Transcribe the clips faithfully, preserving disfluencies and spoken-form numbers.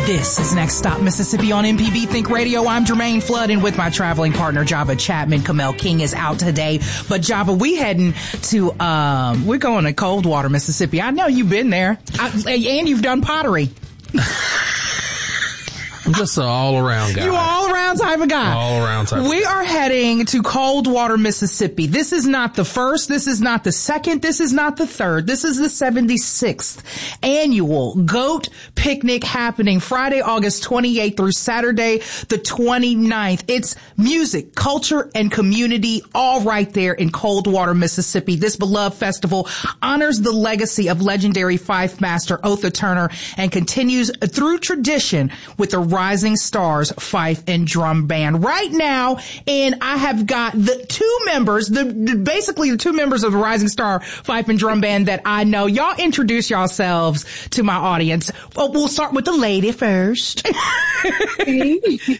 This is Next Stop Mississippi on M P B Think Radio. I'm Jermaine Flood, and with my traveling partner Java Chapman. Kamel King is out today, but Java, we heading to um, we're going to Coldwater, Mississippi. I know you've been there, I, and you've done pottery. I'm just an all-around guy. You all-around type of guy. All-around type of guy. We are heading to Coldwater, Mississippi. This is not the first. This is not the second. This is not the third. This is the seventy-sixth annual GOAT Picnic happening Friday, August twenty-eighth through Saturday, the twenty-ninth. It's music, culture, and community all right there in Coldwater, Mississippi. This beloved festival honors the legacy of legendary fife master Otha Turner and continues through tradition with the Rising Stars Fife and Drum Band. Right now, and I have got the two members, the, the basically the two members of the Rising Star Fife and Drum Band that I know. Y'all introduce yourselves to my audience. Well, we'll start with the lady first. Hey.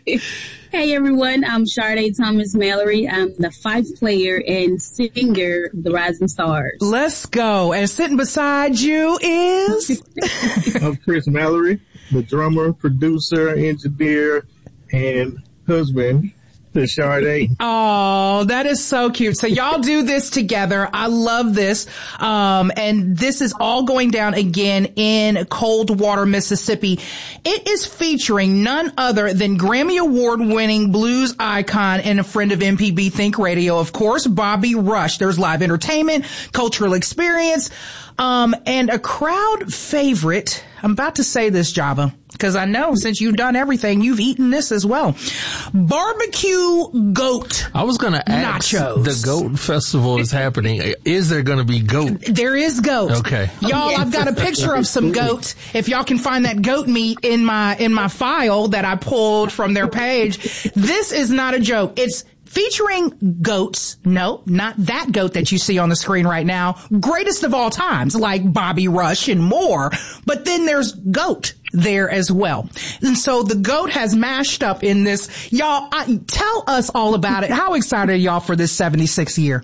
Hey everyone, I'm Sade Thomas Mallory. I'm the fife player and singer of the Rising Stars. Let's go. And sitting beside you is? I'm Chris Mallory, the drummer, producer, engineer, and husband to Sade. Oh, that is so cute. So y'all do this together. I love this. Um, and this is all going down again in Coldwater, Mississippi. It is featuring none other than Grammy Award winning blues icon and a friend of M P B Think Radio, of course, Bobby Rush. There's live entertainment, cultural experience, um, and a crowd favorite. I'm about to say this, Java, because I know since you've done everything, you've eaten this as well. Barbecue goat. I was going to ask, nachos. The GOAT Festival is happening. Is there going to be goat? There is goat. Okay. Y'all, I've got a picture of some goat. If y'all can find that goat meat in my, in my file that I pulled from their page. This is not a joke. It's featuring goats. No, not that goat that you see on the screen right now. Greatest of all times, like Bobby Rush and more. But then there's goat there as well. And so the goat has mashed up in this. Y'all, I, tell us all about it. How excited are y'all for this seventy-sixth year?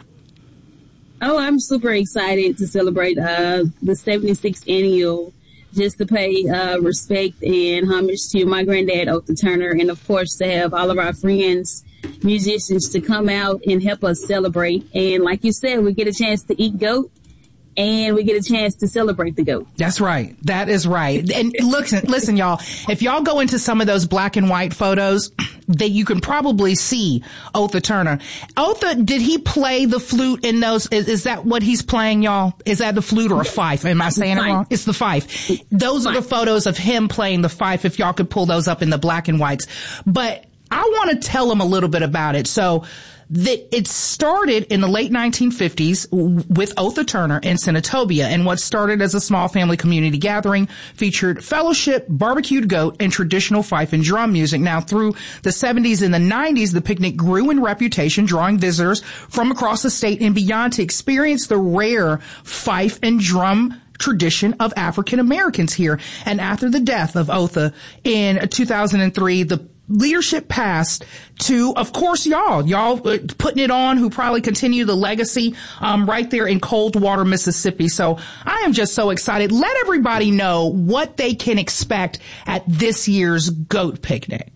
Oh, I'm super excited to celebrate uh the seventy-sixth annual, just to pay uh respect and homage to my granddad, Otha Turner, and of course to have all of our friends, musicians, to come out and help us celebrate. And like you said, we get a chance to eat goat and we get a chance to celebrate the goat. That's right. That is right. And listen, listen, y'all, if y'all go into some of those black and white photos, that you can probably see Otha Turner. Otha, did he play the flute in those? Is, is that what he's playing, y'all? Is that the flute or a fife? Am I saying it wrong? It's the fife. Those are the photos of him playing the fife, if y'all could pull those up in the black and whites. But I want to tell them a little bit about it. So that it started in the late nineteen fifties with Otha Turner in Senatobia, and what started as a small family community gathering featured fellowship, barbecued goat, and traditional fife and drum music. Now, through the seventies and the nineties, the picnic grew in reputation, drawing visitors from across the state and beyond to experience the rare fife and drum tradition of African Americans here. And after the death of Otha in two thousand three, the leadership passed to, of course, y'all, y'all uh, putting it on, who probably continue the legacy, um, right there in Coldwater, Mississippi. So I am just so excited. Let everybody know what they can expect at this year's GOAT Picnic.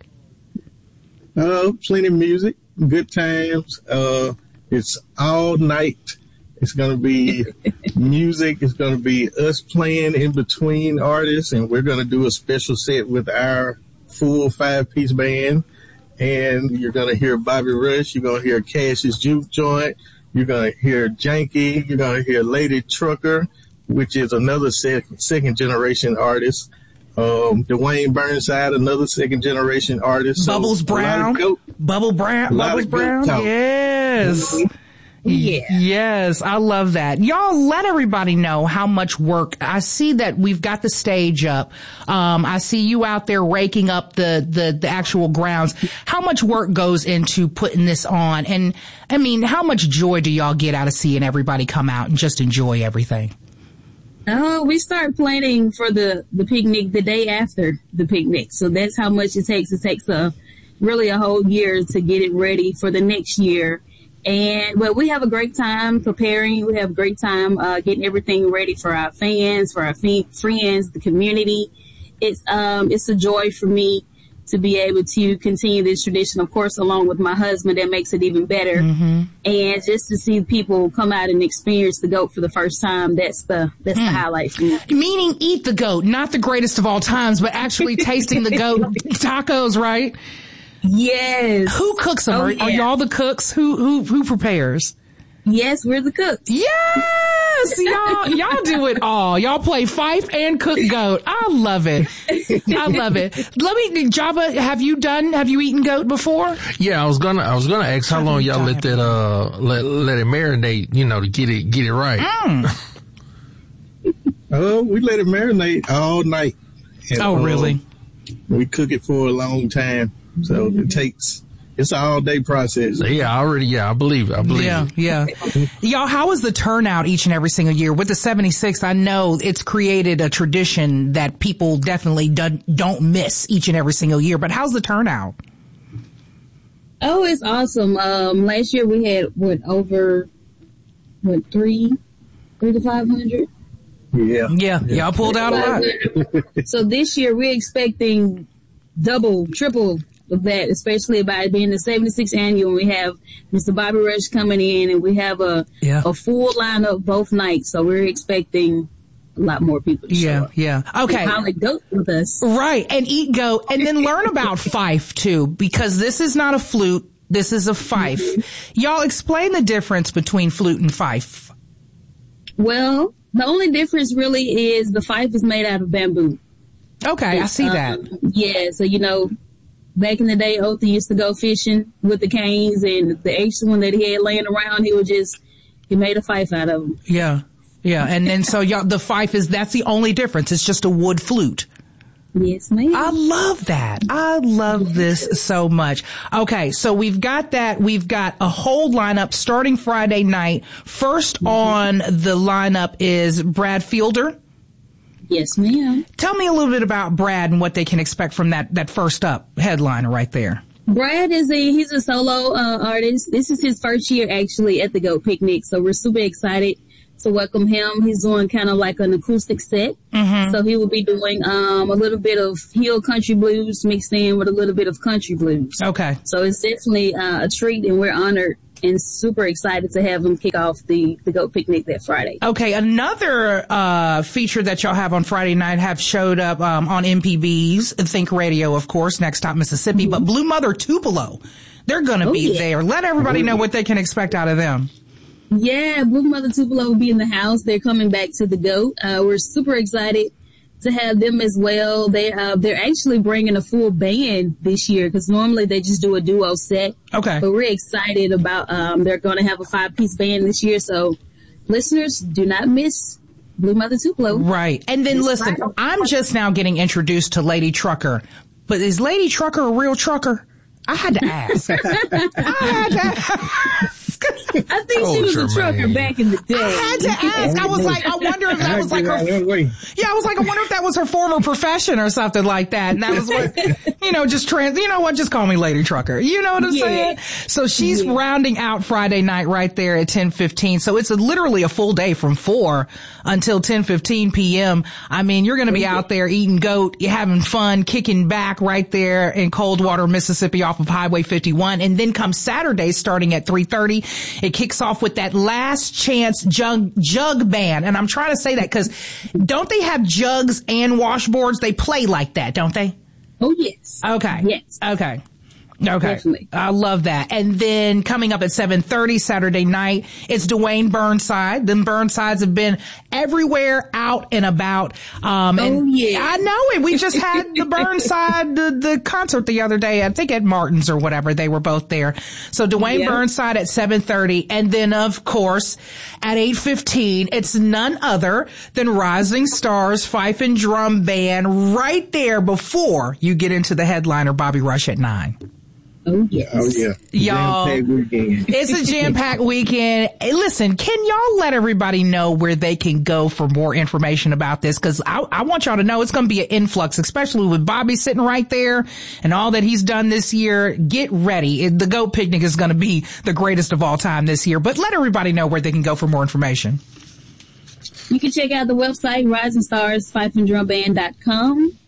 Uh, plenty of music, good times. Uh, it's all night. It's going to be music. It's going to be us playing in between artists, and we're going to do a special set with our full five-piece band. And you're going to hear Bobby Rush. You're going to hear Cassius Juke Joint. You're going to hear Janky. You're going to hear Lady Trucker, which is another sec- second-generation artist. Um, Dwayne Burnside, another second-generation artist. Bubbles so Brown. Bubble Brown. Bubbles Brown. Yes. Mm-hmm. Yeah. Yes, I love that. Y'all let everybody know how much work. I see that we've got the stage up. Um, I see you out there raking up the, the, the actual grounds. How much work goes into putting this on? And I mean, how much joy do y'all get out of seeing everybody come out and just enjoy everything? Oh, we start planning for the, the picnic the day after the picnic. So that's how much it takes. It takes a really a whole year to get it ready for the next year. And, well, we have a great time preparing. We have a great time, uh, getting everything ready for our fans, for our f- friends, the community. it's um it's a joy for me to be able to continue this tradition, of course, along with my husband. That makes it even better. Mm-hmm. And just to see people come out and experience the goat for the first time, that's the that's mm. the highlight for me. Meaning eat the goat, not the greatest of all times, but actually tasting the goat tacos, right? Yes. Who cooks them? Oh, are, yeah. are y'all the cooks? Who who who prepares? Yes, we're the cooks. Yes, y'all, y'all do it all. Y'all play fife and cook goat. I love it. I love it. Let me, Java, have you done, have you eaten goat before? Yeah, I was gonna, I was gonna ask how long y'all let that, uh, let, let it marinate, you know, to get it, get it right. Mm. Oh, we let it marinate all night. And, oh, really? Um, we cook it for a long time. So it takes, it's an all day process. Yeah, I already, yeah, I believe it. I believe yeah, it. Yeah, yeah. Y'all, how is the turnout each and every single year? With the seventy-six, I know it's created a tradition that people definitely do, don't miss each and every single year, but how's the turnout? Oh, it's awesome. Um, last year we had, what, over, what, three, three to five hundred? Yeah. Yeah, yeah. Y'all pulled out a lot. So this year we're expecting double, triple of that, especially by it being the seventy-sixth annual. We have Mister Bobby Rush coming in, and we have a yeah. a full lineup both nights. So we're expecting a lot more people to show yeah, up. Yeah, yeah. Okay. Probably goat with us. Right, and eat goat, and then learn about fife too, because this is not a flute. This is a fife. Mm-hmm. Y'all explain the difference between flute and fife. Well, the only difference really is the fife is made out of bamboo. Okay, I see that. Um, yeah, so you know, back in the day, Otha used to go fishing with the canes, and the extra one that he had laying around, he would just, he made a fife out of them. Yeah, yeah, and and so y'all, the fife is, that's the only difference. It's just a wood flute. Yes, ma'am. I love that. I love this so much. Okay, so we've got that. We've got a whole lineup starting Friday night. First mm-hmm. on the lineup is Brad Fielder. Yes, ma'am. Tell me a little bit about Brad and what they can expect from that, that first up headliner right there. Brad is a, he's a solo uh, artist. This is his first year actually at the Goat Picnic, so we're super excited to welcome him. He's doing kind of like an acoustic set. Mm-hmm. So he will be doing um, a little bit of hill country blues mixed in with a little bit of country blues. Okay. So it's definitely uh, a treat, and we're honored and super excited to have him kick off the, the Goat Picnic that Friday. Okay, another uh feature that y'all have on Friday night have showed up um on M P B's Think Radio, of course, Next Stop Mississippi, mm-hmm. but Blue Mother Tupelo, they're going to oh, be yeah. there. Let everybody know what they can expect out of them. Yeah, Blue Mother Tupelo will be in the house. They're coming back to the Goat. Uh, we're super excited to have them as well. They, uh, they're actually bringing a full band this year, because normally they just do a duo set. Okay. But we're excited about, um, they're going to have a five piece band this year. So listeners, do not miss Blue Mother Tupelo. Right. And then listen, Friday. I'm just now getting introduced to Lady Trucker, but is Lady Trucker a real trucker? I had to ask. I had to ask. I think she was a trucker back in the day. I had to ask. I was like, I wonder if that was like her. Yeah, I was like, I wonder if that was her former profession or something like that. And that was what, you know, just trans, you know what, just call me Lady Trucker. You know what I'm yeah. saying? So she's yeah. rounding out Friday night right there at ten fifteen. So it's a, literally a full day from four until ten fifteen p.m. I mean, you're going to be out there eating goat, you're having fun, kicking back right there in Coldwater, Mississippi off of Highway fifty-one. And then come Saturday starting at three thirty. It kicks off with that last chance jug, jug band. And I'm trying to say that because don't they have jugs and washboards? They play like that, don't they? Oh, yes. Okay. Yes. Okay. Okay. Definitely. I love that. And then coming up at seven thirty Saturday night, it's Dwayne Burnside. Them Burnsides have been everywhere out and about. Um, and oh, yeah. I know it. We just had the Burnside, the, the concert the other day, I think at Martin's or whatever. They were both there. So Dwayne yeah. Burnside at seven thirty. And then, of course, at eight fifteen, it's none other than Rising Stars Fife and Drum Band right there before you get into the headliner, Bobby Rush, at nine. Oh, yes. Oh, yeah. Y'all, jam-packed weekend. It's a jam-packed weekend. Hey, listen, can y'all let everybody know where they can go for more information about this? Because I, I want y'all to know it's going to be an influx, especially with Bobby sitting right there and all that he's done this year. Get ready. It, the Goat Picnic is going to be the greatest of all time this year. But let everybody know where they can go for more information. You can check out the website, rising stars fife and drum band dot com.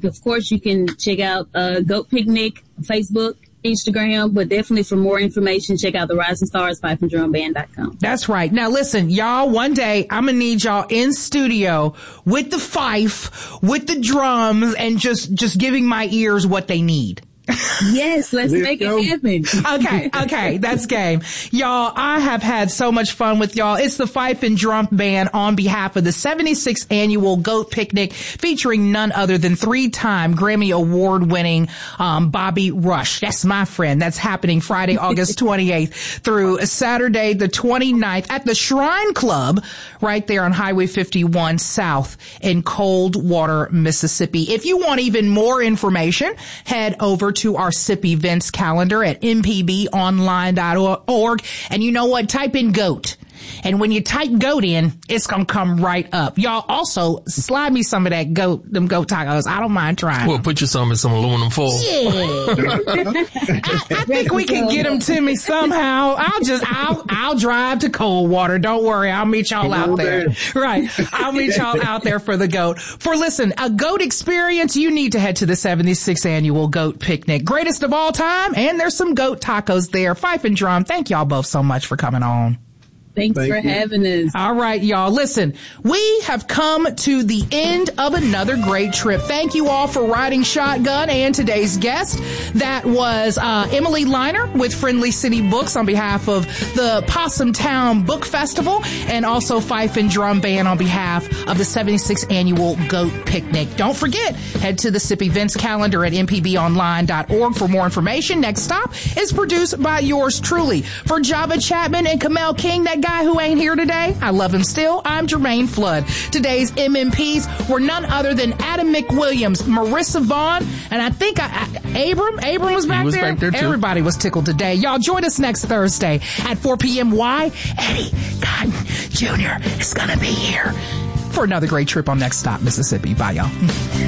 of course, you can check out uh, Goat Picnic, Facebook, Instagram, but definitely for more information, check out the Rising Stars Fife and Drum Band dot com. That's right. Now listen, y'all, one day I'm gonna need y'all in studio with the fife, with the drums, and just, just giving my ears what they need. Yes, let's, let's make go. it happen. Okay, okay, that's game. Y'all, I have had so much fun with y'all. It's the Fife and Drum Band on behalf of the seventy-sixth Annual Goat Picnic, featuring none other than three-time Grammy Award-winning um Bobby Rush. That's my friend. That's happening Friday, August twenty-eighth through Saturday, the twenty-ninth at the Shrine Club right there on Highway fifty-one South in Coldwater, Mississippi. If you want even more information, head over to our S I P events calendar at m p b online dot org. And you know what? Type in GOAT. And when you type GOAT in, it's going to come right up. Y'all also slide me some of that goat, them goat tacos. I don't mind trying. We'll put you some in some aluminum foil. Yeah. I, I think we can get them to me somehow. I'll just, I'll, I'll drive to Coldwater. Don't worry. I'll meet y'all out there. Right. I'll meet y'all out there for the goat. For listen, a goat experience, you need to head to the seventy-sixth Annual Goat Picnic. Greatest of all time. And there's some goat tacos there. Fife and Drum. Thank y'all both so much for coming on. Thanks Thank for you. having us. All right, y'all. Listen, we have come to the end of another great trip. Thank you all for riding shotgun and today's guest. That was uh Emily Liner with Friendly City Books on behalf of the Possum Town Book Festival, and also Fife and Drum Band on behalf of the seventy-sixth Annual Goat Picnic. Don't forget, head to the S I P events calendar at m p b online dot org for more information. Next Stop is produced by yours truly. For Java Chapman and Kamel King, that guy who ain't here today, I love him still, I'm Jermaine Flood. Today's M M Ps were none other than Adam McWilliams, Marissa Vaughn, and I think I, I, Abram, Abram was back he was there. Back there too. Everybody was tickled today. Y'all join us next Thursday at four p.m. Why? Eddie Cotton Junior is gonna be here for another great trip on Next Stop Mississippi. Bye, y'all.